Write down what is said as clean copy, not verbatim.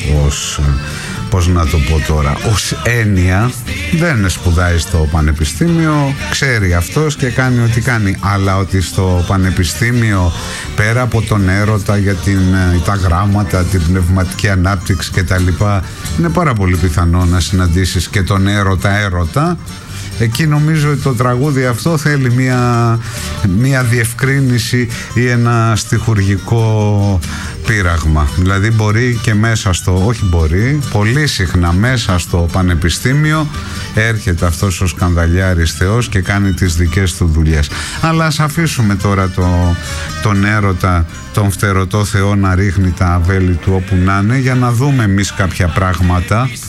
ως, πώς να το πω τώρα, ως έννοια. Δεν σπουδάει στο πανεπιστήμιο, ξέρει αυτός και κάνει ό,τι κάνει, αλλά ότι στο πανεπιστήμιο, πέρα από τον έρωτα για τα γράμματα, την πνευματική ανάπτυξη και τα λοιπά, είναι πάρα πολύ πιθανό να συναντήσεις και τον έρωτα. Εκεί νομίζω ότι το τραγούδι αυτό θέλει μια διευκρίνηση ή ένα στιχουργικό πείραγμα. Δηλαδή μπορεί και μέσα πολύ συχνά μέσα στο πανεπιστήμιο έρχεται αυτός ο σκανδαλιάρης θεός και κάνει τις δικές του δουλειές. Αλλά ας αφήσουμε τώρα τον έρωτα, τον φτερωτό θεό να ρίχνει τα αβέλη του όπου να είναι, για να δούμε εμείς κάποια πράγματα.